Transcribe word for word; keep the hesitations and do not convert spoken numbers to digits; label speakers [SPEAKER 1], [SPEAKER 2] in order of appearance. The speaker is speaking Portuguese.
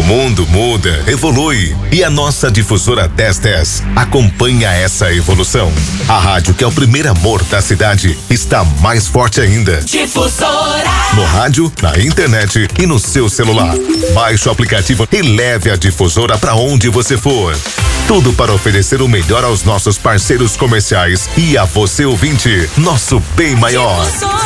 [SPEAKER 1] mundo muda, evolui e a nossa difusora dez dez acompanha essa evolução. A rádio que é o primeiro amor da cidade está mais forte ainda.
[SPEAKER 2] Difusora.
[SPEAKER 1] No rádio, na internet e no seu celular. Baixe o aplicativo e leve a difusora para onde você for. Tudo para oferecer o melhor aos nossos parceiros comerciais e a você ouvinte, nosso bem maior.
[SPEAKER 2] Difusora.